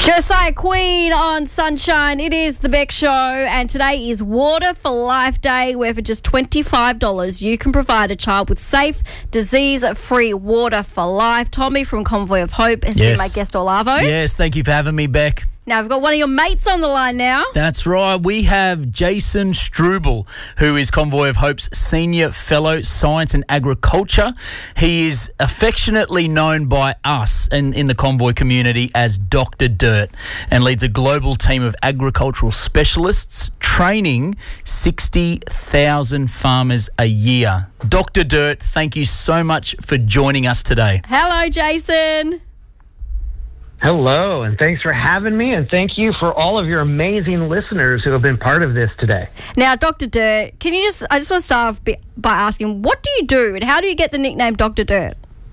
Josiah Queen on Sunshine. It is the Beck Show, and today is Water for Life Day, where for just $25 you can provide a child with safe, disease-free water for life. Tommy from Convoy of Hope has been my guest all arvo. Yes, thank you for having me, Beck. Now, we've got one of your mates on the line now. That's right. We have Jason Struble, who is Convoy of Hope's Senior Fellow, Science and Agriculture. He is affectionately known by us and in the Convoy community as Dr. Dirt, and leads a global team of agricultural specialists training 60,000 farmers a year. Dr. Dirt, thank you so much for joining us today. Hello, Jason. Hello, and thanks for having me, and thank you for all of your amazing listeners who have been part of this today. Now, Dr. Dirt, I just want to start off by asking, what do you do, and how do you get the nickname Dr. Dirt?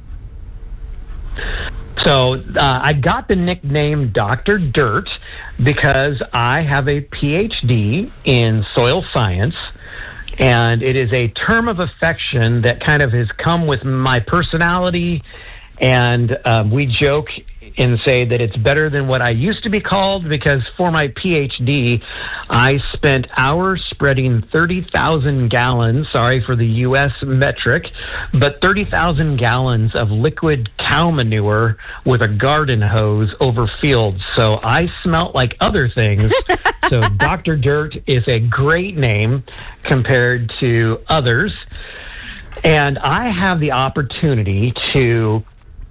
So, I got the nickname Dr. Dirt because I have a PhD in soil science, and it is a term of affection that kind of has come with my personality, and we joke and say that it's better than what I used to be called, because for my PhD, I spent hours spreading 30,000 gallons, sorry for the U.S. metric, but 30,000 gallons of liquid cow manure with a garden hose over fields. So I smelt like other things. So Dr. Dirt is a great name compared to others. And I have the opportunity to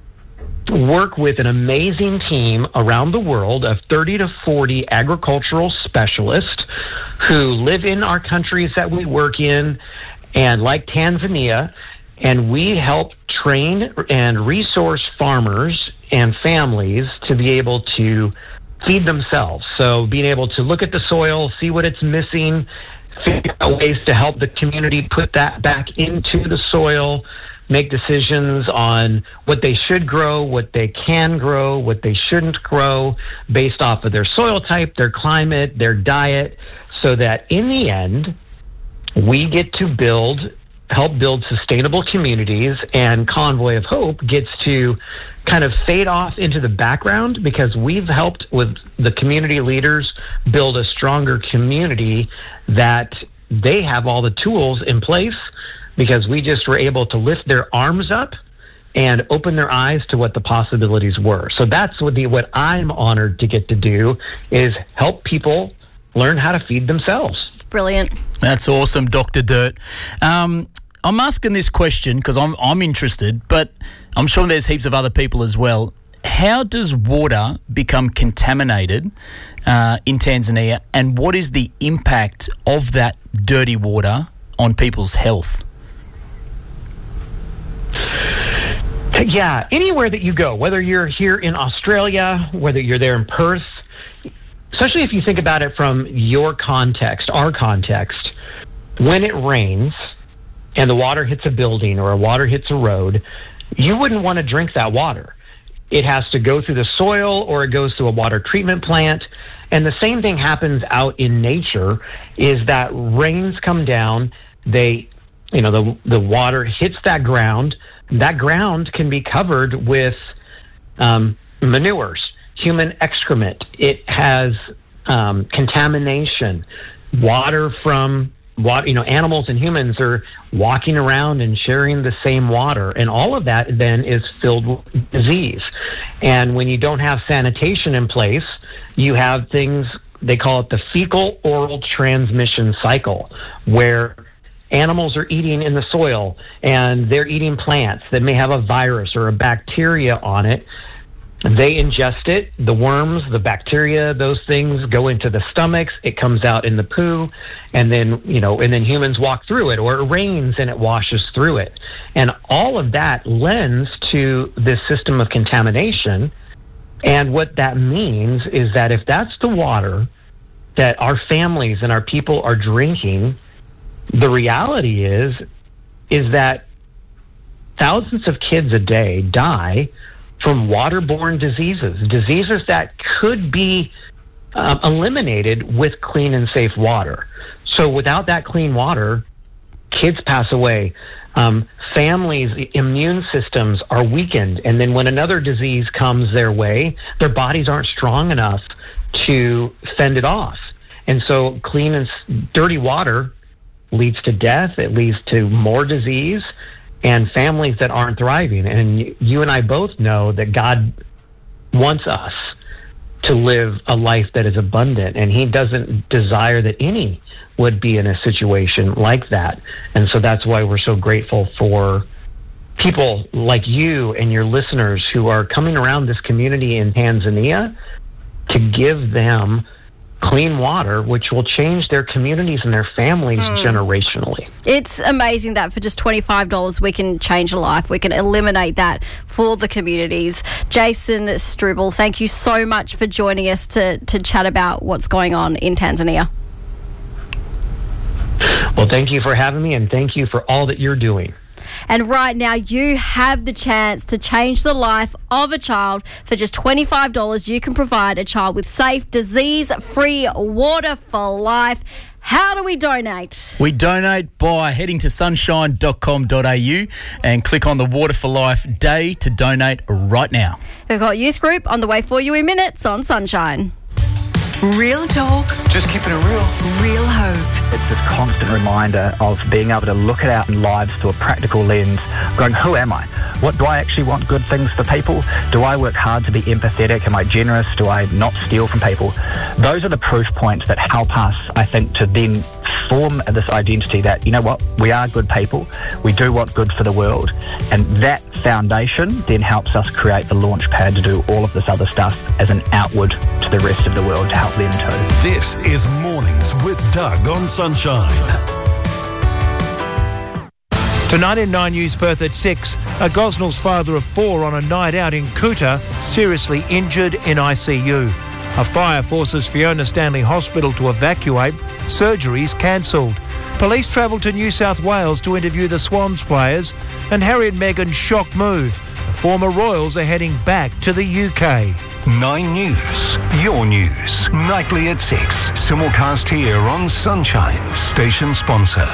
work with an amazing team around the world of 30 to 40 agricultural specialists who live in our countries that we work in, and like Tanzania, and we help train and resource farmers and families to be able to feed themselves. So being able to look at the soil, see what it's missing, figure out ways to help the community put that back into the soil, make decisions on what they should grow, what they can grow, what they shouldn't grow, based off of their soil type, their climate, their diet, so that in the end, we get to help build sustainable communities, and Convoy of Hope gets to kind of fade off into the background because we've helped with the community leaders build a stronger community that they have all the tools in place, because we just were able to lift their arms up and open their eyes to what the possibilities were. So that's what I'm honored to get to do, is help people learn how to feed themselves. Brilliant. That's awesome, Dr. Dirt. I'm asking this question because I'm interested, but I'm sure there's heaps of other people as well. How does water become contaminated in Tanzania, and what is the impact of that dirty water on people's health? Yeah, anywhere that you go, whether you're here in Australia, whether you're there in Perth, especially if you think about it from your context, our context, when it rains and the water hits a building or a water hits a road, you wouldn't want to drink that water. It has to go through the soil, or it goes to a water treatment plant. And the same thing happens out in nature, is that rains come down, the water hits that ground. That ground can be covered with manures, human excrement. It has contamination. Animals and humans are walking around and sharing the same water, and all of that then is filled with disease. And when you don't have sanitation in place, you have things, they call it the fecal-oral transmission cycle, where animals are eating in the soil, and they're eating plants that may have a virus or a bacteria on it. They ingest it, the worms, the bacteria, those things go into the stomachs, it comes out in the poo, and then humans walk through it, or it rains and it washes through it. And all of that lends to this system of contamination. And what that means is that if that's the water that our families and our people are drinking, the reality is that thousands of kids a day die from waterborne diseases that could be eliminated with clean and safe water. So without that clean water, kids pass away. Families' immune systems are weakened, and then when another disease comes their way, their bodies aren't strong enough to fend it off. And so clean and dirty water leads to death. It leads to more disease and families that aren't thriving. And you and I both know that God wants us to live a life that is abundant, and he doesn't desire that any would be in a situation like that. And so that's why we're so grateful for people like you and your listeners who are coming around this community in Tanzania to give them clean water, which will change their communities and their families generationally. It's amazing that for just $25 we can change a life. We can eliminate that for the communities. Jason Struble, thank you so much for joining us to chat about what's going on in Tanzania. Well, thank you for having me, and thank you for all that you're doing. And right now, you have the chance to change the life of a child. For just $25, you can provide a child with safe, disease-free water for life. How do we donate? We donate by heading to sunshine.com.au and click on the Water for Life Day to donate right now. We've got Youth Group on the way for you in minutes on Sunshine. Real talk. Just keeping it real. Real hope. It's this constant reminder of being able to look at our lives through a practical lens, going, who am I? What do I actually want good things for people? Do I work hard to be empathetic? Am I generous? Do I not steal from people? Those are the proof points that help us, I think, to then form this identity that, you know what, we are good people. We do want good for the world. And that foundation then helps us create the launch pad to do all of this other stuff as an outward to the rest of the world to help them too. This is Mornings with Doug on Sunshine. Tonight in 9 News Perth at 6, a Gosnell's father of 4 on a night out in Kuta, seriously injured in ICU. A fire forces Fiona Stanley Hospital to evacuate, surgeries cancelled. Police travelled to New South Wales to interview the Swans players, and Harry and Meghan's shock move. The former Royals are heading back to the UK. 9 News, your news, nightly at 6. Simulcast here on Sunshine, station sponsor.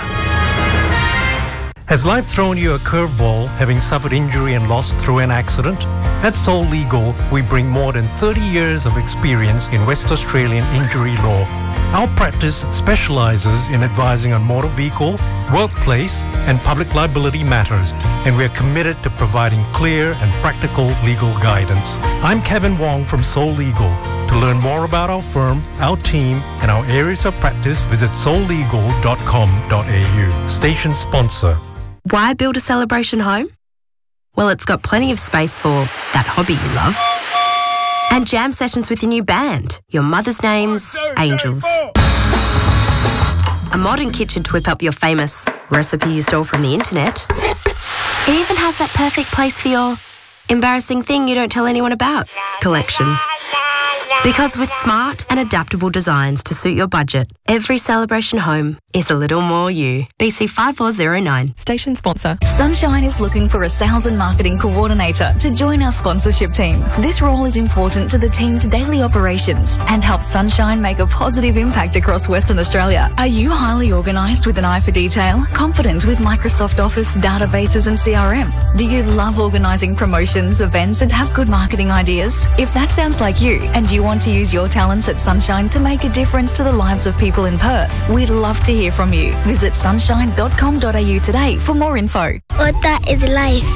Has life thrown you a curveball, having suffered injury and loss through an accident? At Soul Legal, we bring more than 30 years of experience in West Australian injury law. Our practice specialises in advising on motor vehicle, workplace and public liability matters, and we are committed to providing clear and practical legal guidance. I'm Kevin Wong from Soul Legal. To learn more about our firm, our team and our areas of practice, visit soullegal.com.au. Station sponsor. Why build a celebration home? Well, it's got plenty of space for that hobby you love. And jam sessions with your new band, your mother's name's Angels. A modern kitchen to whip up your famous recipe you stole from the internet. It even has that perfect place for your embarrassing thing you don't tell anyone about collection. Because with smart and adaptable designs to suit your budget, every celebration home is a little more you. BC 5409. Station sponsor. Sunshine is looking for a sales and marketing coordinator to join our sponsorship team. This role is important to the team's daily operations and helps Sunshine make a positive impact across Western Australia. Are you highly organised with an eye for detail? Confident with Microsoft Office, databases and CRM? Do you love organising promotions, events and have good marketing ideas? If that sounds like you and you want to use your talents at Sunshine to make a difference to the lives of people in Perth, we'd love to hear from you. Visit sunshine.com.au today for more info. Water is life.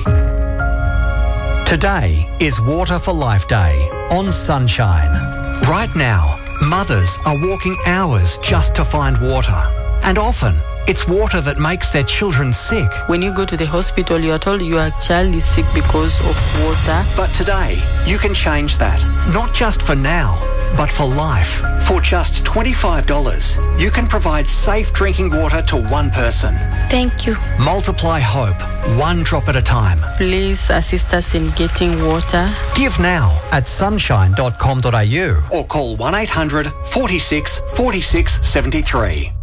Today is Water for Life Day on Sunshine. Right now, mothers are walking hours just to find water. And often, it's water that makes their children sick. When you go to the hospital, you are told your child is sick because of water. But today, you can change that. Not just for now, but for life. For just $25, you can provide safe drinking water to one person. Thank you. Multiply hope, one drop at a time. Please assist us in getting water. Give now at sunshine.com.au or call 1-800 46 46 73.